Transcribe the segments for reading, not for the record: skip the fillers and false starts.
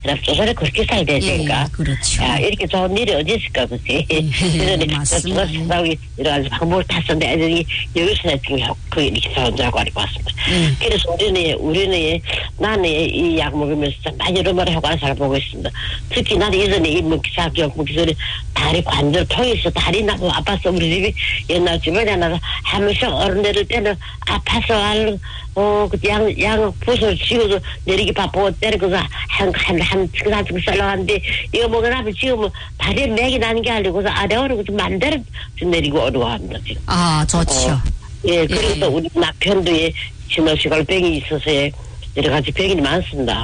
조선에 그렇게 살야 되니까. 그렇죠. 야, 이렇게 좋은 일이 어디 있을까, 그치? 맞습니다. 사우기 여러 가지 방법을 다 썼는데, 애들이 여기서 지금 이렇게 좋은 줄 알고 왔습니다. 그래서 우리는 나는 이 약 먹으면서 많이 여러 마리 효과를 잘 보고 있습니다. 특히 나는 예전에 이 먹기 전에 다리 관절 통해서 다리 나고 아팠어. 우리 집이 옛날 집에 나서 한 번씩 어른 내릴 때는 아파서 양 붓을 쥐고도 내리기 바쁘고 때리고서 한 썰러가는데 이거 먹으라면 지금 다리에 맥이 나는 게 아니고서 아래로 좀 만대로 좀 내리고 어려워합니다 지금. 아 좋죠. 예, 그래서 우리 남편도 진노시골병이 있어서 여러 가지 병이 많습니다.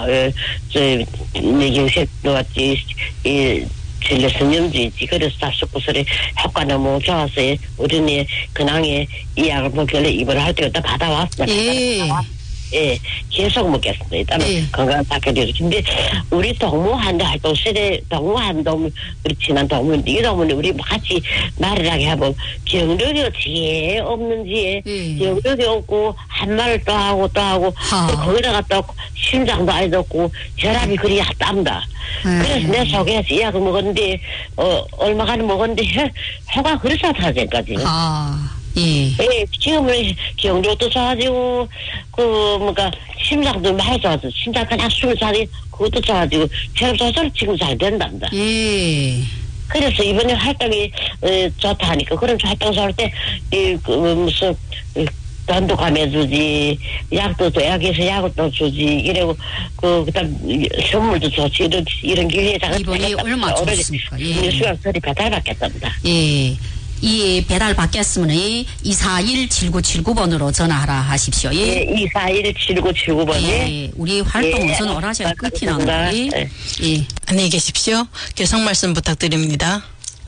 뇌경색도 같이 진료성염도 있지. 그래서 답습구슬의 효과 너무 좋아서 우리는 근황에 이 약을 먹길래 입을 할 때부터 받아왔습니다. 예, 계속 먹겠습니다. 일단은 건강 닦여드리고. 근데 우리 동무한도 활동 세대 동무한도 우리 친한 동무인데 이 동무는 우리 같이 말을 하게 하면 경력이 어떻게 없는지 경력이 없고 한 말을 또 하고 거기다가 또 심장도 안 좋고 혈압이 그리 얕답니다. 그래서 내 속에서 이 약을 먹었는데 얼마간을 먹었는데 혀가 그래서 타지까지. 예, 지금은 경력도 좋아지고, 심장도 많이 좋아지고, 심장 그냥 술 자리, 그것도 좋아지고, 혈압 조절 지금 잘 된답니다. 그래서 이번에 활동이, 좋다 하니까, 그런 활동 할 때, 무슨, 돈도 감해주지, 약도 또 약에서 약을 또 주지, 이러고, 그다음, 선물도 좋지, 이런 기회에다가. 이번에 얼마 좋습니까? 뉴스가 소리 배달받겠답니다. 이 배달 받겠으면 241-7979번으로 전화하라 하십시오. 241-7979번에 우리 활동 우선 오라셔야 끝이 납니다. 안녕히 계십시오. 개성 말씀 부탁드립니다.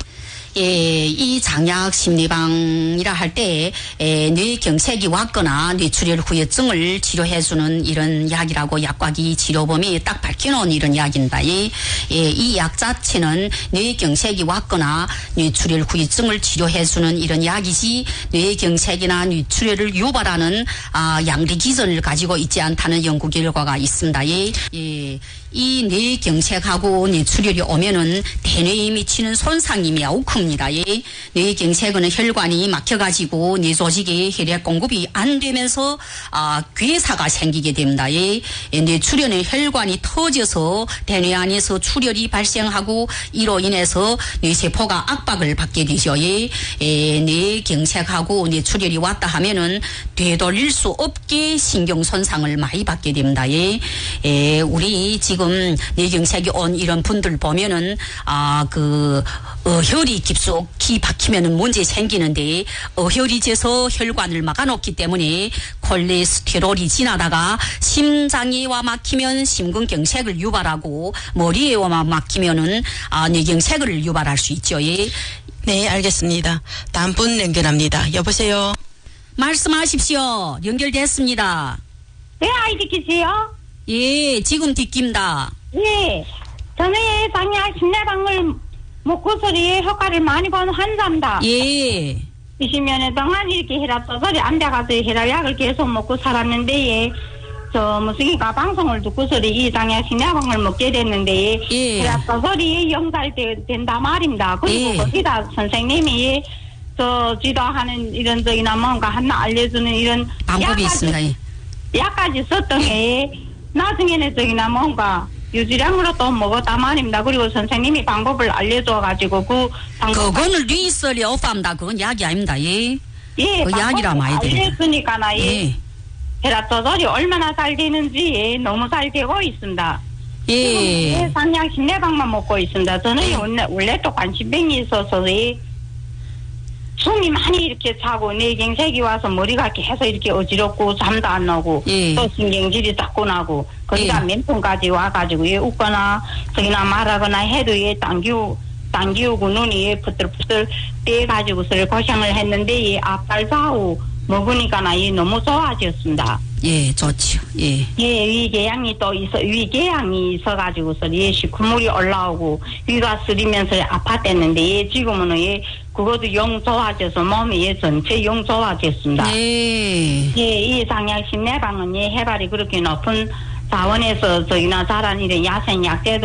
이 장약 심리방이라 할 때 뇌경색이 왔거나 뇌출혈 후유증을 치료해주는 이런 약이라고 약과기 치료범위 딱 밝혀놓은 이런 약입니다. 이 약 자체는 뇌경색이 왔거나 뇌출혈 후유증을 치료해주는 이런 약이지 뇌경색이나 뇌출혈을 유발하는 양리기전을 가지고 있지 않다는 연구 결과가 있습니다. 이 뇌경색하고 뇌출혈이 오면은 대뇌에 미치는 손상이 매우 큽니다. 뇌경색은 혈관이 막혀가지고 뇌 조직에 혈액 공급이 안 되면서 괴사가 생기게 됩니다. 뇌출혈은 혈관이 터져서 대뇌 안에서 출혈이 발생하고 이로 인해서 뇌세포가 압박을 받게 되죠. 뇌경색하고 뇌출혈이 왔다 하면은 되돌릴 수 없게 신경 손상을 많이 받게 됩니다. 우리 지금 뇌경색이 온 이런 분들 보면은 혈이 깊숙이 박히면은 문제 생기는데 혈이 져서 혈관을 막아놓기 때문에 콜레스테롤이 지나다가 심장에 와 막히면 심근경색을 유발하고 머리에 와 막히면은 뇌경색을 유발할 수 있죠. 네, 알겠습니다. 다음 분 연결합니다. 여보세요. 말씀하십시오. 연결됐습니다. 네, 아이디 계세요? 지금 듣깁니다. 저는 장약 심내방을 먹고서리 효과를 많이 보는 환자입니다. 20년에 동안 이렇게 혈압 조절이 안 돼가서 혈압약을 계속 먹고 살았는데 무슨가 방송을 듣고서리 이 장약 심내방을 먹게 됐는데 혈압 조절이 영잘 된다 말입니다. 그리고 거기다 선생님이 지도하는 이런 적이나 뭔가 하나 알려주는 이런 방법이 있습니다. 약까지 썼던 게 나중에는 저기나 뭔가 유지량으로 또 먹었다 말입니다. 그리고 선생님이 방법을 알려줘가지고 그거는 리설이 없답니다. 그건 약이 아닙니다. 그 약이라 많이 드립니다. 알려주니까 혈압 조절이 얼마나 잘 되는지 너무 잘 되고 있습니다. 상약 심내방만 먹고 있습니다. 저는 원래 또 관심병이 있어서 숨이 많이 이렇게 차고 뇌경색이 와서 머리가 계속 이렇게 어지럽고 잠도 안 나고 또 신경질이 자꾸 나고 거기다 맨통까지 와가지고 웃거나 저기나 말하거나 해도 당기우고 눈이 부들부들 떼가지고서 고생을 했는데 앞발 좌우 먹으니까 너무 좋아졌습니다. 좋죠. 위궤양이 또 위궤양이 있어가지고서 식후물이 올라오고 위가 쓰리면서 아팠댔는데 지금은 그것도 영 좋아져서 몸이 전체 영 좋아졌습니다. 이 장약 심내방은 해발이 그렇게 높은 자원에서 저기나 자란 이런 야생 약재들